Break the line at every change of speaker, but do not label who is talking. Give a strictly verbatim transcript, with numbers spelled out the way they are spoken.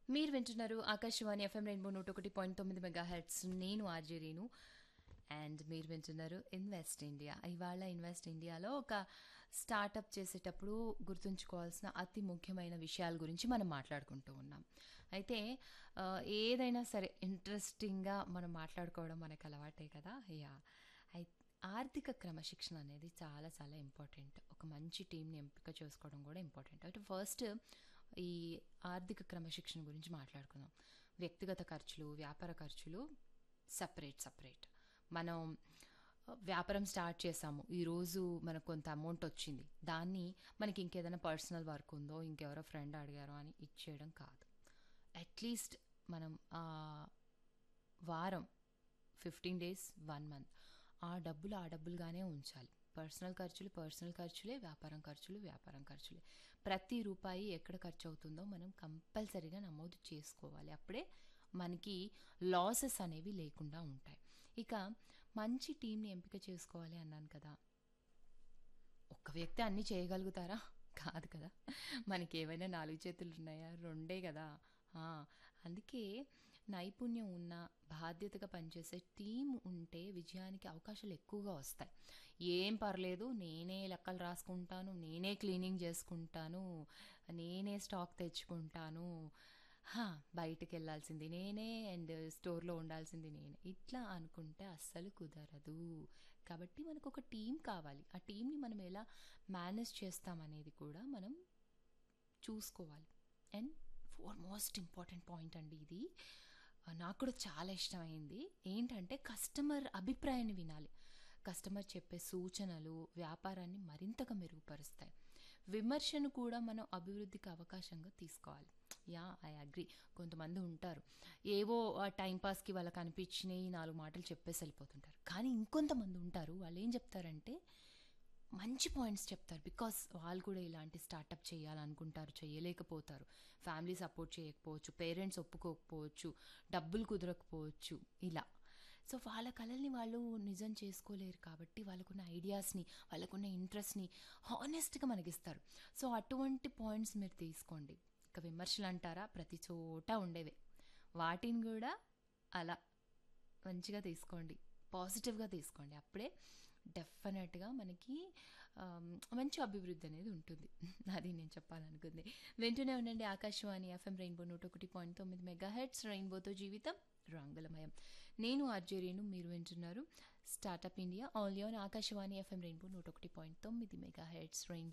మీరు వింటున్నారు Akashvani FM rainbow నూట ఒకటి పాయింట్ తొమ్మిది మెగా హెడ్స్. నేను ఆర్జే రేణు అండ్ మీరు వింటున్నారు ఇన్వెస్ట్ ఇండియా. ఇవాళ ఇన్వెస్ట్ ఇండియాలో ఒక స్టార్టప్ చేసేటప్పుడు గుర్తుంచుకోవాల్సిన అతి ముఖ్యమైన విషయాల గురించి మనం మాట్లాడుకుంటూ ఉన్నాం. అయితే ఆ, ఏదైనా సరే ఇంట్రెస్టింగ్గా మనం మాట్లాడుకోవడం మనకు అలవాటే కదా. యా అయితే ఆర్థిక క్రమశిక్షణ అనేది చాలా చాలా ఇంపార్టెంట్. ఒక మంచి టీంని ఎంపిక చేసుకోవడం కూడా ఇంపార్టెంట్. అయితే ఫస్ట్ ఈ ఆర్థిక క్రమశిక్షణ గురించి మాట్లాడుకుందాం. వ్యక్తిగత ఖర్చులు, వ్యాపార ఖర్చులు సపరేట్ సపరేట్. మనం ఆ, వ్యాపారం స్టార్ట్ చేసాము, ఈరోజు మనకు కొంత అమౌంట్ వచ్చింది, దాన్ని మనకి ఇంకేదైనా పర్సనల్ వర్క్ ఉందో ఇంకెవరో ఫ్రెండ్ అడిగారో అని ఇచ్చేయడం కాదు. అట్లీస్ట్ మనం ఆ వారం, ఫిఫ్టీన్ డేస్, వన్ మంత్ ఆ డబ్బులు ఆ డబ్బులుగానే ఉంచాలి. పర్సనల్ ఖర్చులు పర్సనల్ ఖర్చులే, వ్యాపారం ఖర్చులు వ్యాపారం ఖర్చులే. ప్రతి రూపాయి ఎక్కడ ఖర్చు అవుతుందో మనం కంపల్సరీగా నమోదు చేసుకోవాలి. అప్పుడే మనకి లాసెస్ అనేవి లేకుండా ఉంటాయి. ఇక మంచి టీంని ఎంపిక చేసుకోవాలి అన్నాను కదా. ఒక్క వ్యక్తి అన్నీ చేయగలుగుతారా? కాదు కదా. మనకి ఏవైనా నాలుగు చేతులు ఉన్నాయా? రెండే కదా. ఆ, అందుకే నైపుణ్యం ఉన్న, బాధ్యతగా పనిచేసే టీం ఉంటే విజయానికి అవకాశాలు ఎక్కువగా వస్తాయి. ఏం పర్లేదు, నేనే లెక్కలు రాసుకుంటాను, నేనే క్లీనింగ్ చేసుకుంటాను, నేనే స్టాక్ తెచ్చుకుంటాను, హా, బయటికి వెళ్ళాల్సింది నేనే అండ్ స్టోర్లో ఉండాల్సింది నేనే, ఇట్లా అనుకుంటే అస్సలు కుదరదు. కాబట్టి మనకు ఒక టీం కావాలి. ఆ టీంని మనం ఎలా మేనేజ్ చేస్తామనేది కూడా మనం చూసుకోవాలి. And four most important point అండి ఇది. ఆ, నాకు కూడా చాలా ఇష్టమైంది. ఏంటంటే కస్టమర్ అభిప్రాయాన్ని వినాలి. కస్టమర్ చెప్పే సూచనలు వ్యాపారాన్ని మరింతగా మెరుగుపరుస్తాయి. విమర్శను కూడా మనం అభివృద్ధికి అవకాశంగా తీసుకోవాలి. Yeah, I agree. కొంతమంది ఉంటారు, ఏవో టైంపాస్కి వాళ్ళకి అనిపించినవి నాలుగు మాటలు చెప్పేసి వెళ్ళిపోతుంటారు. కానీ ఇంకొంతమంది ఉంటారు, వాళ్ళు ఏం చెప్తారంటే మంచి పాయింట్స్ చెప్తారు. బికాస్ వాళ్ళు కూడా ఇలాంటి స్టార్టప్ చేయాలనుకుంటారు, చేయలేకపోతారు. ఫ్యామిలీ సపోర్ట్ చేయకపోవచ్చు, పేరెంట్స్ ఒప్పుకోకపోవచ్చు, డబ్బులు కుదరకపోవచ్చు, ఇలా. సో వాళ్ళ కళల్ని వాళ్ళు నిజం చేసుకోలేరు కాబట్టి వాళ్ళకున్న ఐడియాస్ని, వాళ్ళకున్న ఇంట్రెస్ట్ని హానెస్ట్గా మనకిస్తారు. సో అటువంటి పాయింట్స్ మీరు తీసుకోండి. ఇక విమర్శలు అంటారా, ప్రతి చోట ఉండేవే. వాటిని కూడా అలా మంచిగా తీసుకోండి, పాజిటివ్గా తీసుకోండి. అప్పుడే డెఫినెట్గా మనకి ఆమ్, మంచి అభివృద్ధి అనేది ఉంటుంది. అది నేను చెప్పాలనుకుంది. వింటూనే ఉండండి ఆకాశవాణి ఎఫ్ఎం రెయిన్బో నూట ఒకటి పాయింట్ తొమ్మిది మెగా హెడ్స్. రెయిన్బోతో జీవితం రంగులమయం. నేను ఆర్జే రేణు, మీరు వింటున్నారు startup India all on Akashvani FM rainbow నూట ఒకటి పాయింట్ తొమ్మిది మెగా హెడ్స్. రెయిన్బో